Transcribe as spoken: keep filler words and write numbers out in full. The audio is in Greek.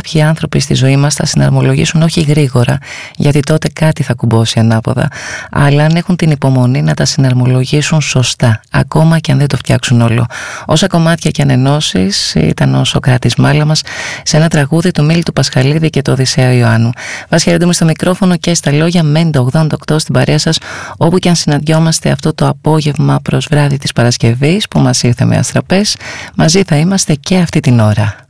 κάποιοι άνθρωποι στη ζωή μας θα συναρμολογήσουν όχι γρήγορα, γιατί τότε κάτι θα κουμπώσει ανάποδα, αλλά αν έχουν την υπομονή να τα συναρμολογήσουν σωστά, ακόμα και αν δεν το φτιάξουν όλο. Όσα κομμάτια και αν ενώσεις, ήταν ο Σωκράτης Μάλαμας σε ένα τραγούδι του Μίλη του Πασχαλίδη και του Οδυσσέα Ιωάννου. Vás χαιρετούμε στο μικρόφωνο και στα λόγια Μέντα ογδόντα οκτώ στην παρέα σας, όπου και αν συναντιόμαστε αυτό το απόγευμα προς βράδυ της Παρασκευής που μας ήρθε με αστραπές, μαζί θα είμαστε και αυτή την ώρα.